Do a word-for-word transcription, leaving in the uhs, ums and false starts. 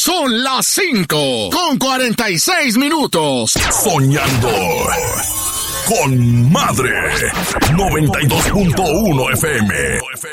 Son las cinco con cuarenta y seis minutos. Soñando con Madre. noventa y dos punto uno F M.